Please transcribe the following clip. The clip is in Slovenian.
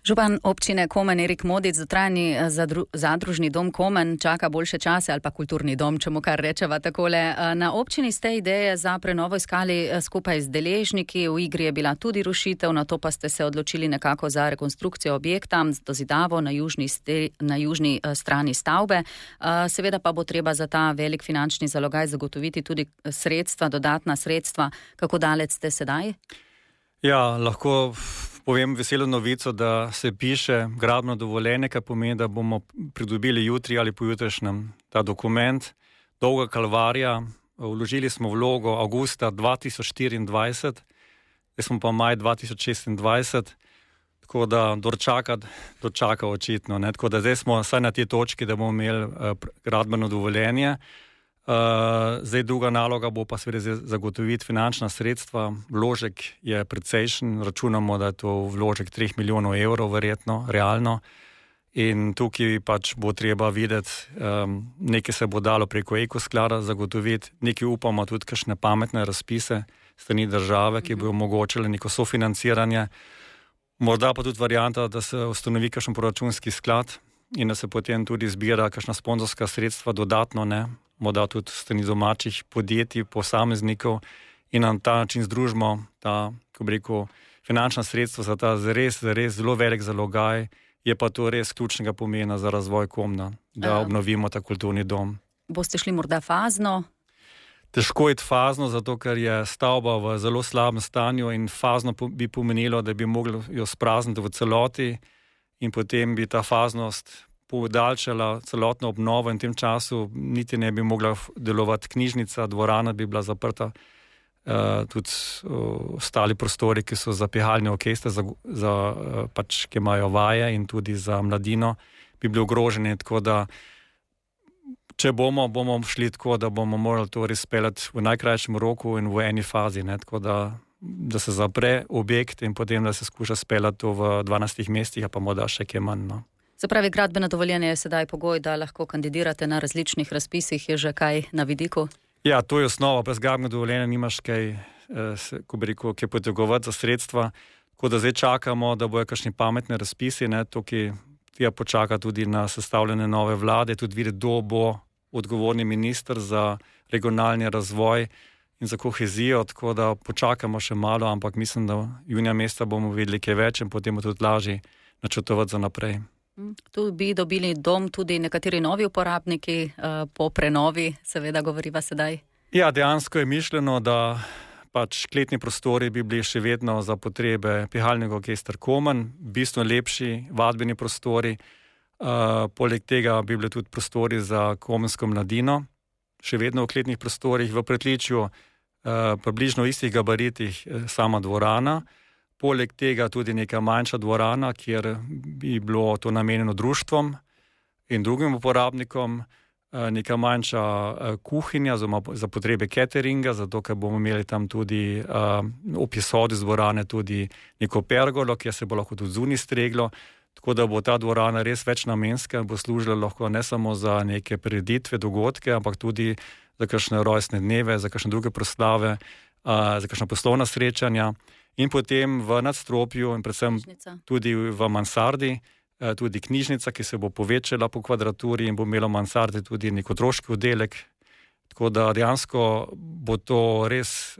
Župan občine Komen Erik Modic, dotrajani zadružni dom Komen čaka boljše čase ali pa kulturni dom, če mu kar rečeva takole. Na občini ste ideje za prenovo iskali skupaj z deležniki, v igri je bila tudi rušitev, na to pa ste se odločili nekako za rekonstrukcijo objekta, dozidavo na južni strani stavbe. Seveda pa bo treba za ta velik finančni zalogaj zagotoviti tudi sredstva, dodatna sredstva. Kako daleč ste sedaj? Ja, lahko povem veselo novico, da se piše gradbeno dovoljenje, kar pomeni, da bomo pridobili jutri ali pojutrišnjem ta dokument. Dolga kalvarija, vložili smo vlogo avgusta 2024, zdaj smo pa maj 2026, tako da dočaka očitno. Ne? Tako da zdaj smo vsaj na tej točki, da bomo imeli gradbeno dovoljenje. Zdaj druga naloga bo pa seveda zagotoviti finančna sredstva. Vložek je precejšen, računamo, da je to vložek 3 milijonov evrov verjetno, realno. In tukaj pač bo treba videti, nekaj se bo dalo preko ekosklada zagotoviti, nekaj upamo tudi kakšne pametne razpise strani države, ki bi omogočili neko sofinanciranje. Morda pa tudi varianta, da se ustanovi kakšen proračunski sklad in da se potem tudi zbira kakšna sponzorska sredstva dodatno, ne, morda tudi strani domačih podjetij, posameznikov in na ta način združimo ta, ko bi rekel, finančna sredstva za ta res zelo velik zalogaj, je pa to res ključnega pomena za razvoj Komna, da obnovimo ta kulturni dom. Boste šli morda fazno? Težko je fazno, zato ker je stavba v zelo slabem stanju in fazno bi pomenilo, da bi mogli jo sprazniti v celoti in potem bi ta faznost podaljšala celotno obnovo in v tem času niti ne bi mogla delovati knjižnica, dvorana bi bila zaprta, tudi ostali prostori, ki so za pihalne orkestre, pač, ki imajo vaje in tudi za mladino, bi bili ogroženi, tako da če bomo šli tako, da bomo morali to res speljati v najkrajšem roku in v eni fazi, ne, tako da se zapre objekt in potem, da se skuša speljati to v 12 mestih, pa morda še kje manj, no. Se pravi, gradbeno dovoljenje je sedaj pogoj, da lahko kandidirate na različnih razpisih, je že kaj na vidiku? Ja, to je osnova, brez gradbenega dovoljenja nimaš kaj, ko bi rekel, kaj potegovati za sredstva, tako da zdaj čakamo, da bojo kakšni pametni razpisi, ne, tukaj treba počakati tudi na sestavljene nove vlade, tudi videti, kdo bo odgovorni minister za regionalni razvoj in za kohezijo, tako da počakamo še malo, ampak mislim, da junija meseca bomo videli kaj več in potem bo tudi lažje načrtovati za naprej. Tu bi dobili dom tudi nekateri novi uporabniki po prenovi, seveda govoriva sedaj. Ja, dejansko je mišljeno, da pač kletni prostori bi bili še vedno za potrebe pihalnega orkestra Komen, bistveno lepši vadbeni prostori, poleg tega bi bili tudi prostori za komensko mladino, še vedno v kletnih prostorih, v pritličju približno istih gabaritih sama dvorana. Poleg tega tudi neka manjša dvorana, kjer bi bilo to namenjeno društvom in drugim uporabnikom, neka manjša kuhinja za potrebe cateringa, zato ker bomo imeli tam tudi ob izhodu iz dvorane tudi neko pergolo, kjer se bo lahko tudi zunaj streglo, tako da bo ta dvorana res večnamenska, bo služila lahko ne samo za neke prireditve, dogodke, ampak tudi za kakšne rojstne dneve, za kakšne druge proslave, za kakšna poslovna srečanja. In potem v nadstropju in predvsem tudi v mansardi, tudi knjižnica, ki se bo povečala po kvadraturi in bo imela v mansardi tudi nek otroški oddelek. Tako da dejansko bo to res